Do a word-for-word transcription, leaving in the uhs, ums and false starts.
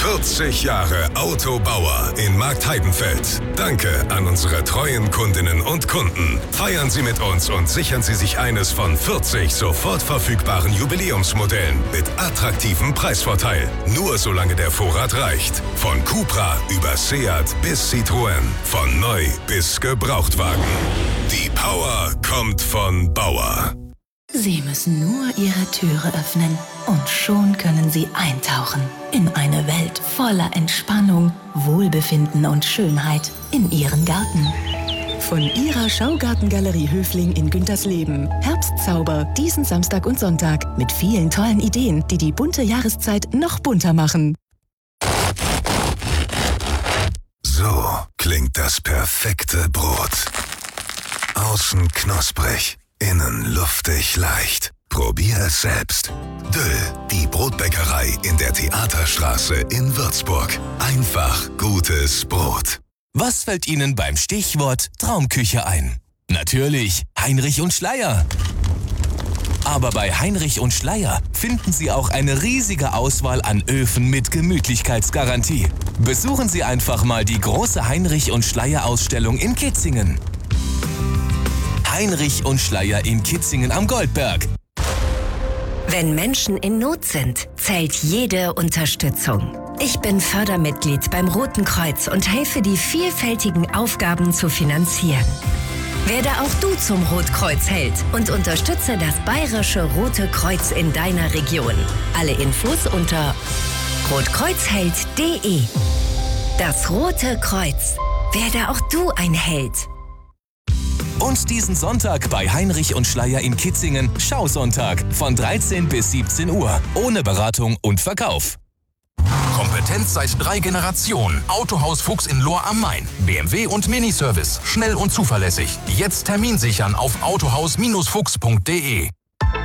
vierzig Jahre Autobauer in Marktheidenfeld. Danke an unsere treuen Kundinnen und Kunden. Feiern Sie mit uns und sichern Sie sich eines von vierzig sofort verfügbaren Jubiläumsmodellen mit attraktivem Preisvorteil. Nur solange der Vorrat reicht. Von Cupra über Seat bis Citroën. Von neu bis Gebrauchtwagen. Die Power kommt von Bauer. Sie müssen nur Ihre Türe öffnen und schon können Sie eintauchen in eine Welt voller Entspannung, Wohlbefinden und Schönheit in Ihren Garten. Von Ihrer Schaugartengalerie Höfling in Güntersleben. Herbstzauber diesen Samstag und Sonntag mit vielen tollen Ideen, die die bunte Jahreszeit noch bunter machen. So klingt das perfekte Brot. Außen knusprig, innen luftig leicht. Probier es selbst. Döll, die Brotbäckerei in der Theaterstraße in Würzburg. Einfach gutes Brot. Was fällt Ihnen beim Stichwort Traumküche ein? Natürlich Heinrich und Schleyer. Aber bei Heinrich und Schleyer finden Sie auch eine riesige Auswahl an Öfen mit Gemütlichkeitsgarantie. Besuchen Sie einfach mal die große Heinrich und Schleyer Ausstellung in Kitzingen. Heinrich und Schleyer in Kitzingen am Goldberg. Wenn Menschen in Not sind, zählt jede Unterstützung. Ich bin Fördermitglied beim Roten Kreuz und helfe, die vielfältigen Aufgaben zu finanzieren. Werde auch du zum Rotkreuzheld und unterstütze das Bayerische Rote Kreuz in deiner Region. Alle Infos unter rotkreuzheld punkt de. Das Rote Kreuz. Werde auch du ein Held. Und diesen Sonntag bei Heinrich und Schleyer in Kitzingen Schausonntag von dreizehn bis siebzehn Uhr. Ohne Beratung und Verkauf. Kompetenz seit drei Generationen. Autohaus Fuchs in Lohr am Main. B M W und Miniservice. Schnell und zuverlässig. Jetzt Termin sichern auf autohaus Bindestrich fuchs punkt de.